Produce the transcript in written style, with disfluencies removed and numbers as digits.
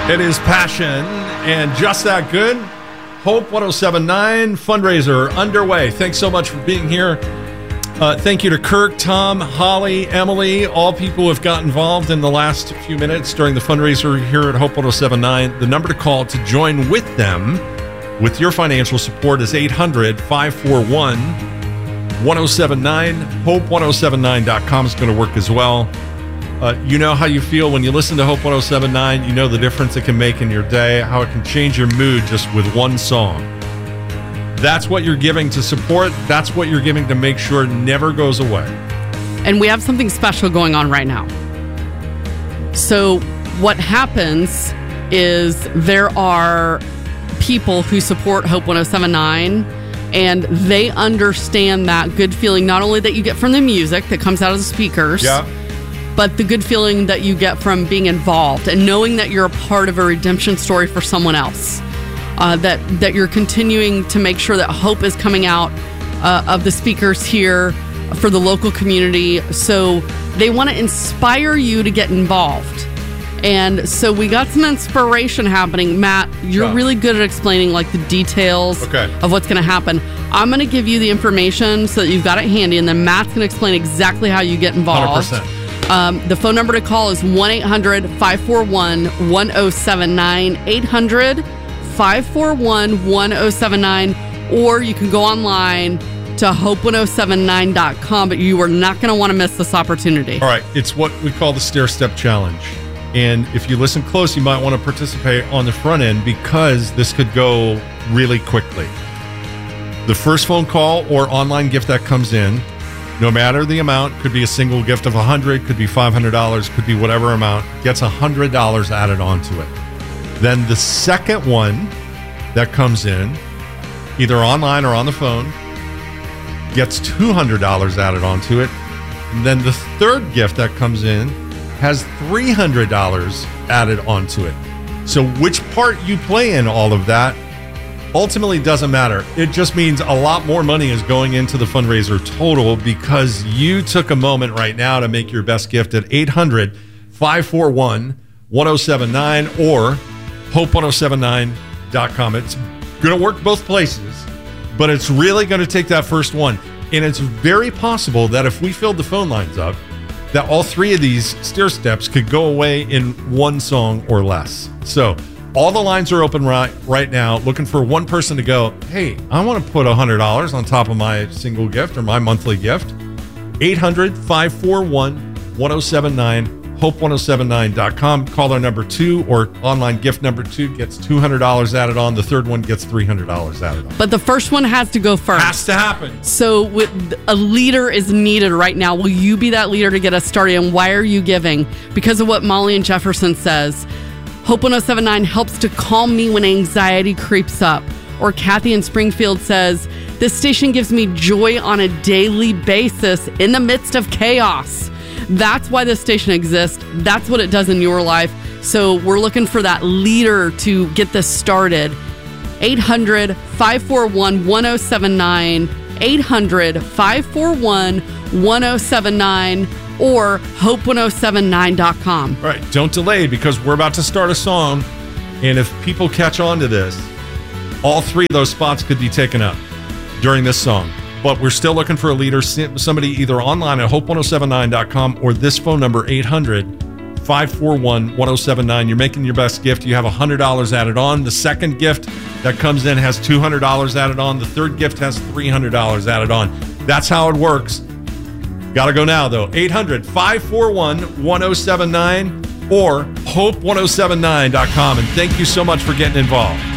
It is passion and just that good. Hope 1079 fundraiser underway. Thanks so much for being here. Thank you to Kirk, Tom, Holly, Emily, all people who have got involved in the last few minutes during the fundraiser here at Hope 1079. The number to call to join with them with your financial support is 800-541-1079. Hope1079.com is going to work as well. You know how you feel when you listen to Hope 1079. You know the difference it can make in your day, how it can change your mood just with one song. That's what you're giving to support. That's what you're giving to make sure it never goes away. And we have something special going on right now. So what happens is there are people who support Hope 1079, and they understand that good feeling not only that you get from the music that comes out of the speakers, but the good feeling that you get from being involved and knowing that you're a part of a redemption story for someone else. That you're continuing to make sure that hope is coming out of the speakers here for the local community. So they want to inspire you to get involved. And so we got some inspiration happening. Matt, you're really good at explaining like the details of what's going to happen. I'm going to give you the information so that you've got it handy, and then Matt's going to explain exactly how you get involved. 100%. The phone number to call is 1-800-541-1079, 800-541-1079, or you can go online to hope1079.com, but you are not going to want to miss this opportunity. All right, it's what we call the Stair Step Challenge. And if you listen close, you might want to participate on the front end because this could go really quickly. The first phone call or online gift that comes in, no matter the amount, could be a single gift of $100, could be $500, could be whatever amount, gets $100 added onto it. Then the second one that comes in, either online or on the phone, gets $200 added onto it. And then the third gift that comes in has $300 added onto it. So which part you play in all of that ultimately doesn't matter. It just means a lot more money is going into the fundraiser total because you took a moment right now to make your best gift at 800-541-1079 or hope1079.com. It's going to work both places, but it's really going to take that first one. And it's very possible that if we filled the phone lines up, that all three of these stair steps could go away in one song or less. So all the lines are open right now, looking for one person to go, hey, I want to put $100 on top of my single gift or my monthly gift. 800-541-1079, hope1079.com. Caller number 2 or online gift number 2 gets $200 added on. The third one gets $300 added on. But the first one has to go first. Has to happen. So a leader is needed right now. Will you be that leader to get us started? And why are you giving? Because of what Molly and Jefferson says. Hope 1079 helps to calm me when anxiety creeps up. Or Kathy in Springfield says, this station gives me joy on a daily basis in the midst of chaos. That's why this station exists. That's what it does in your life. So we're looking for that leader to get this started. 800-541-1079, 800-541-1079, or hope1079.com. All right, don't delay because we're about to start a song. And if people catch on to this, all three of those spots could be taken up during this song. But we're still looking for a leader, somebody either online at hope1079.com or this phone number, 800-541-1079. You're making your best gift. You have $100 added on. The second gift that comes in has $200 added on. The third gift has $300 added on. That's how it works. Got to go now, though. 800-541-1079 or hope1079.com. And thank you so much for getting involved.